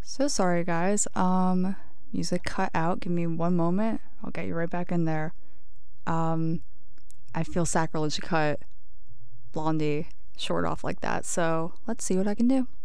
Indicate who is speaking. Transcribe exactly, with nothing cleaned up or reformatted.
Speaker 1: So sorry, guys. Um, music cut out. Give me one moment. I'll get you right back in there. Um, I feel sacrilege to cut Blondie short off like that, so let's see what I can do.